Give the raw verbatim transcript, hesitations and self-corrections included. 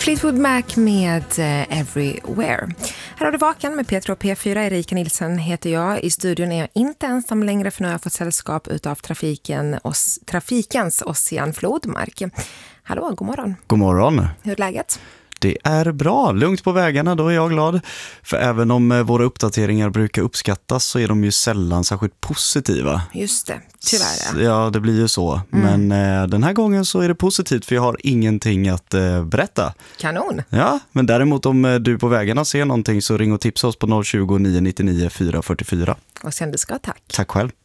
Fleetwood Mac med uh, Everywhere. Här har du Vakan med Petra och P fyra. Erika Nilsson heter jag. I studion är jag inte ensam längre, för nu har jag fått sällskap utav trafiken, os, trafikens Ossian Flodmark. Hallå, god morgon. God morgon. Hur är läget? Det är bra, lugnt på vägarna, då är jag glad. För även om våra uppdateringar brukar uppskattas så är de ju sällan särskilt positiva. Just det, tyvärr. Ja, det blir ju så. Mm. Men eh, den här gången så är det positivt, för jag har ingenting att eh, berätta. Kanon. Ja, men däremot om eh, du på vägarna ser någonting så ring och tipsa oss på noll tjugo, nio nio nio, fyra fyra fyra. Och sen du ska tack. Tack själv.